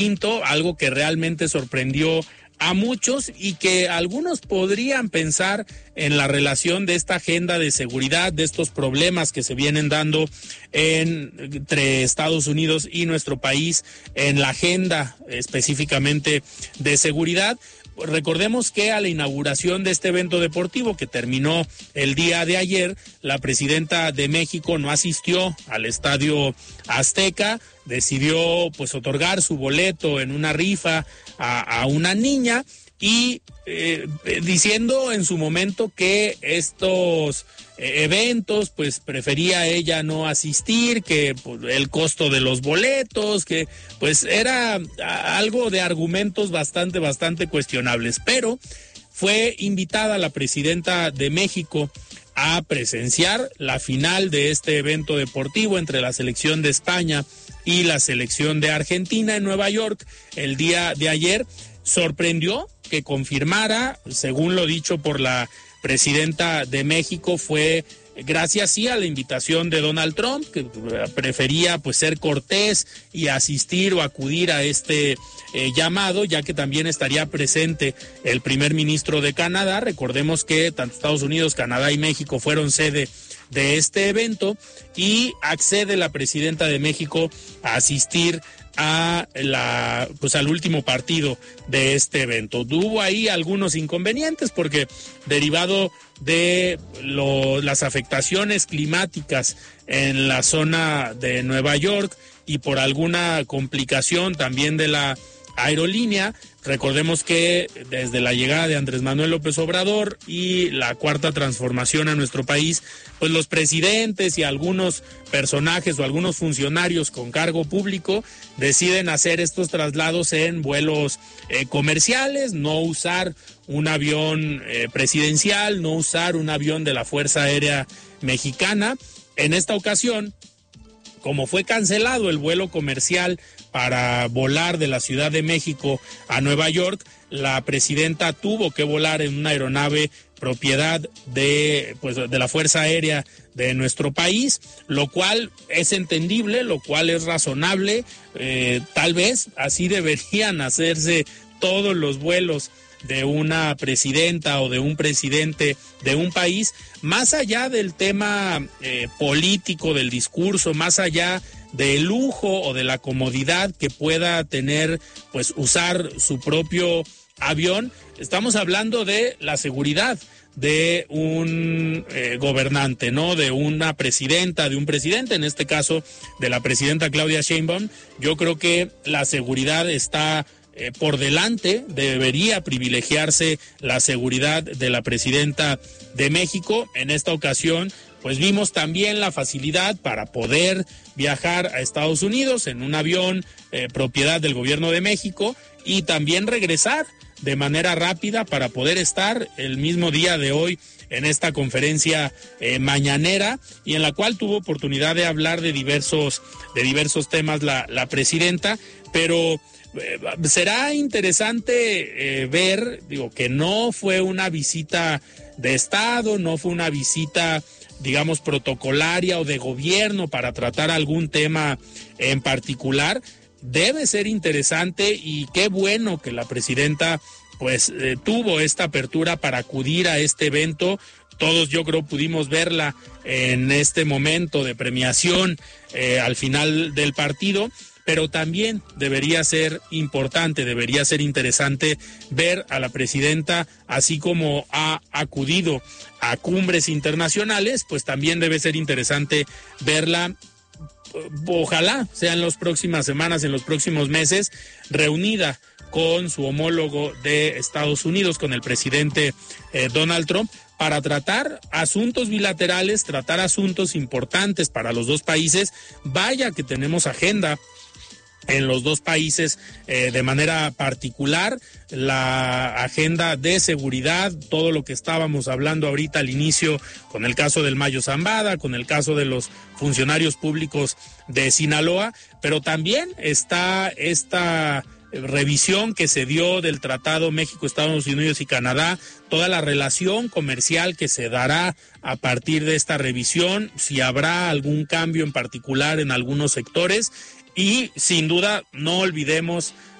algo que realmente sorprendió a muchos y que algunos podrían pensar en la relación de esta agenda de seguridad, de estos problemas que se vienen dando entre Estados Unidos y nuestro país en la agenda específicamente de seguridad. Recordemos que a la inauguración de este evento deportivo que terminó el día de ayer, la presidenta de México no asistió al Estadio Azteca, decidió pues otorgar su boleto en una rifa a una niña y diciendo en su momento que estos eventos pues prefería ella no asistir, que pues, el costo de los boletos, que pues era algo de argumentos bastante cuestionables, pero fue invitada la presidenta de México a presenciar la final de este evento deportivo entre la selección de España y la selección de Argentina en Nueva York el día de ayer. Sorprendió que confirmara, según lo dicho por la presidenta de México, fue gracias sí a la invitación de Donald Trump, que prefería pues ser cortés y asistir o acudir a este llamado, ya que también estaría presente el primer ministro de Canadá. Recordemos que tanto Estados Unidos, Canadá y México fueron sede de este evento y accede la presidenta de México a asistir a al último partido de este evento. Hubo ahí algunos inconvenientes porque derivado de las afectaciones climáticas en la zona de Nueva York y por alguna complicación también de la aerolínea. Recordemos que desde la llegada de Andrés Manuel López Obrador y la cuarta transformación a nuestro país, pues los presidentes y algunos personajes o algunos funcionarios con cargo público deciden hacer estos traslados en vuelos comerciales, no usar un avión presidencial, no usar un avión de la Fuerza Aérea Mexicana. En esta ocasión, como fue cancelado el vuelo comercial para volar de la Ciudad de México a Nueva York, la presidenta tuvo que volar en una aeronave propiedad de la Fuerza Aérea de nuestro país, lo cual es entendible, lo cual es razonable. Tal vez así deberían hacerse todos los vuelos de una presidenta o de un presidente de un país, más allá del tema político, del discurso, más allá del lujo o de la comodidad que pueda tener, pues usar su propio avión. Estamos hablando de la seguridad de un gobernante, ¿no? De una presidenta, de un presidente, en este caso de la presidenta Claudia Sheinbaum. Yo creo que la seguridad está por delante, debería privilegiarse la seguridad de la presidenta de México. En esta ocasión, pues vimos también la facilidad para poder viajar a Estados Unidos en un avión propiedad del gobierno de México y también regresar de manera rápida para poder estar el mismo día de hoy en esta conferencia mañanera y en la cual tuvo oportunidad de hablar de diversos temas la presidenta, pero será interesante ver, que no fue una visita de Estado, no fue una visita, digamos, protocolaria o de gobierno para tratar algún tema en particular. Debe ser interesante y qué bueno que la presidenta tuvo esta apertura para acudir a este evento. Todos yo creo pudimos verla en este momento de premiación al final del partido, pero también debería ser importante, debería ser interesante ver a la presidenta, así como ha acudido a cumbres internacionales, pues también debe ser interesante verla, ojalá sea en las próximas semanas, en los próximos meses, reunida con su homólogo de Estados Unidos, con el presidente Donald Trump, para tratar asuntos bilaterales, tratar asuntos importantes para los dos países. Vaya que tenemos agenda en los dos países de manera particular, la agenda de seguridad, todo lo que estábamos hablando ahorita al inicio con el caso del Mayo Zambada, con el caso de los funcionarios públicos de Sinaloa, pero también está esta revisión que se dio del Tratado México, Estados Unidos y Canadá, toda la relación comercial que se dará a partir de esta revisión, si habrá algún cambio en particular en algunos sectores, Y sin duda no olvidemos